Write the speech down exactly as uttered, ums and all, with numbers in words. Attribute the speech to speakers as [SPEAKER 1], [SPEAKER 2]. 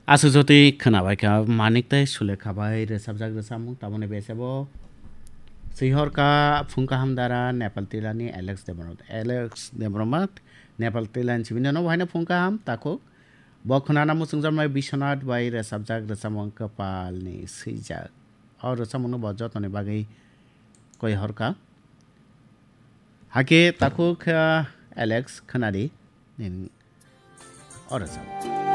[SPEAKER 1] आसु जति खोनाबाय का मानिकtai सुलेखाबाय रोजाबजाक रोजामु तामने बेसेबो सिहरका फुंका हमदारा नेपाल तिलानि एलेक्स देब्रमत एलेक्स देब्रमत नेपाल तिलानि सिबिनो वाइना फुंका हम ताको बखनाना मुसुंजरमाय बिश्वनाथ बाय रोजाबजाक रोजामु कपालनि सैजाक और रोजामुनो बजतने बागै कय हरका हाके ताको एलेक्स खोनादि और रोजाम